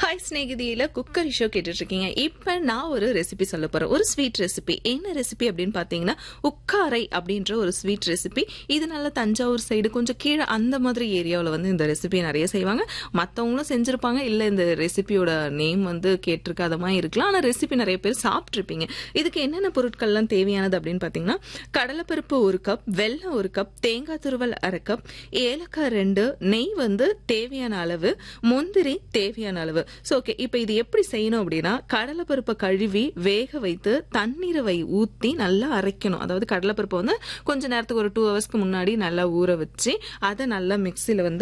Hi ஸ்நேகிதியில cookery show கேட்டுட்டு இருக்கீங்க. இப்ப நான் ஒரு ரெசிபி சொல்ல போறேன். ஒரு ஸ்வீட் ரெசிபி. என்ன ரெசிபி அப்படின்னு பாத்தீங்கன்னா உக்காரை அப்படின்ற ஒரு ஸ்வீட் ரெசிபி. இது நல்ல தஞ்சாவூர் சைடு கொஞ்சம் கீழே அந்த மாதிரி ஏரியாவில் வந்து இந்த ரெசிபி நிறைய செய்வாங்க. மற்றவங்களும் செஞ்சிருப்பாங்க, இல்ல இந்த ரெசிபியோட நேம் வந்து கேட்டிருக்காத மாதிரி இருக்கலாம். ஆனா ரெசிபி நிறைய பேர் சாப்பிட்டுருப்பீங்க. இதுக்கு என்னென்ன பொருட்கள்லாம் தேவையானது அப்படின்னு பாத்தீங்கன்னா கடலைப்பருப்பு 1 கப், வெல்லம் 1 கப், தேங்காய் துருவல் 1/2 கப், ஏலக்காய் 2, நெய் வந்து தேவையான அளவு, முந்திரி தேவையான அளவு. ஓகே, இப்போ இது எப்படி செய்யணும் அப்படின்னா கடலைப்பருப்பை கழுவி வேக வைத்து தண்ணீரை ஊற்றி நல்லா அரைக்கணும். அதாவது கடலைப்பருப்பை வந்து கொஞ்ச நேரத்துக்கு ஒரு 2 ஹவர்ஸ்க்கு முன்னாடி நல்லா ஊற வச்சு அதை நல்லா மிக்சியில் வந்து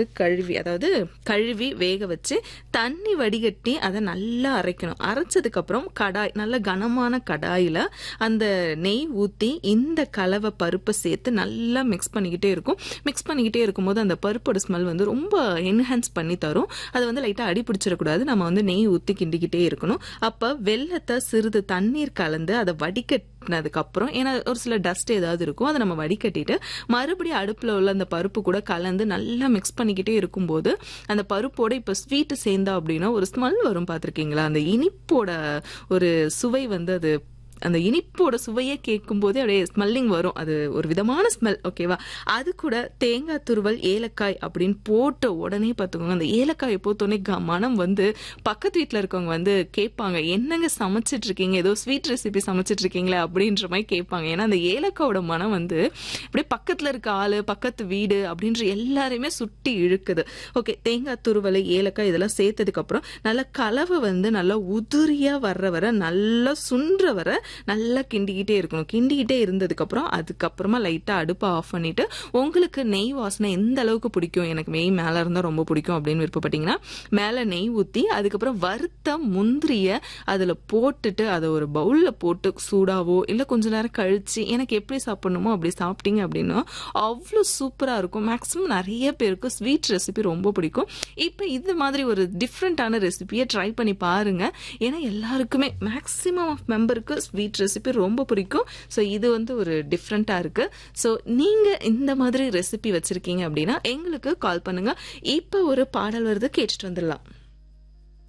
கழுவி வேக வச்சு தண்ணி வடிகட்டி அதை நல்லா அரைக்கணும். அரைச்சதுக்கு அப்புறம் கடாய், நல்ல கனமான கடாயில் அந்த நெய் ஊற்றி இந்த கலவை பருப்பை சேர்த்து நல்லா மிக்ஸ் பண்ணிக்கிட்டே இருக்கும்போது அந்த பருப்போட ஸ்மெல் வந்து ரொம்ப என்ஹான்ஸ் பண்ணி தரும். அது வந்து லைட்டாக அடி பிடிச்சிடக்கூடாது. நம்ம வந்து நெய் ஊற்றி கிண்டிக்கிட்டே இருக்கணும். அப்போ வெல்லத்தை சிறிது தண்ணீர் கலந்து அதை வடிகட்டினதுக்கு அப்புறம், ஏன்னா ஒரு சில டஸ்ட் ஏதாவது இருக்கும், அதை நம்ம வடிகட்டிட்டு மறுபடியும் அடுப்பில் உள்ள அந்த பருப்பு கூட கலந்து நல்லா மிக்ஸ் பண்ணிக்கிட்டே இருக்கும்போது அந்த பருப்போட இப்போ ஸ்வீட்டு சேர்ந்தா அப்படின்னா ஒரு ஸ்மெல் வரும். பார்த்துருக்கீங்களா? அந்த இனிப்போட ஒரு சுவை வந்து அது அந்த இனிப்போட சுவையே கேட்கும் போதே அப்படியே ஸ்மெல்லிங் வரும். அது ஒரு விதமான ஸ்மெல். ஓகேவா? அது கூட தேங்காய் துருவல், ஏலக்காய் அப்படின்னு போட்ட உடனே பார்த்துக்கோங்க, அந்த ஏலக்காயை போத்தோடனே மனம் வந்து பக்கத்து வீட்டில் இருக்கவங்க வந்து கேட்பாங்க, என்னங்க சமைச்சிட்டு இருக்கீங்க, ஏதோ ஸ்வீட் ரெசிபி சமைச்சிட்டு இருக்கீங்களே அப்படின்ற மாதிரி கேட்பாங்க. ஏன்னா அந்த ஏலக்காயோட மனம் வந்து அப்படியே பக்கத்தில் இருக்க ஆளு, பக்கத்து வீடு அப்படின்ற எல்லாரையுமே சுட்டி இழுக்குது. ஓகே, தேங்காய் துருவல், ஏலக்காய் இதெல்லாம் சேர்த்ததுக்கு அப்புறம் நல்லா கலவை வந்து நல்லா உதிரியா வர்ற வர, நல்லா சுன்ற வர நல்லா கிண்டிக்கிட்டே இருக்கணும். கிண்டிக்கிட்டே இருந்ததுக்கு அப்புறம் அதுக்கப்புறமா லைட்டா அடுப்பை ஆஃப் பண்ணிட்டு, உங்களுக்கு நெய் வாசனை எந்த அளவுக்கு பிடிக்கும், எனக்கு நெய் மேல இருந்தா ரொம்ப பிடிக்கும் அப்படின்னு விருப்பப்பட்டீங்கன்னா மேல நெய் ஊத்தி அதுக்கப்புறம் வறுத்த முந்திரிய அதுல போட்டுட்டு அதை ஒரு பவுல்ல போட்டு சூடாவோ இல்ல கொஞ்ச நேரம் கழிச்சு எனக்கு எப்படி சாப்பிடணுமோ அப்படி சாப்பிட்டீங்க அப்படின்னா அவ்வளோ சூப்பரா இருக்கும். மேக்சிமம் நிறைய பேருக்கு ஸ்வீட் ரெசிபி ரொம்ப பிடிக்கும். இப்போ இது மாதிரி ஒரு டிஃப்ரெண்டான ரெசிபியை ட்ரை பண்ணி பாருங்க. ஏன்னா எல்லாருக்குமே மேக்சிமம் ஆஃப் மெம்பருக்கு ஸ்வீட் ரெசிபி ரொம்ப பிடிக்கும். ஸோ இது வந்து ஒரு டிஃப்ரெண்டா இருக்கு. ஸோ நீங்க இந்த மாதிரி ரெசிபி வச்சிருக்கீங்க அப்படின்னா எங்களுக்கு கால் பண்ணுங்க. இப்போ ஒரு பாடல் வருது, கேட்டுட்டு வந்துடலாம்.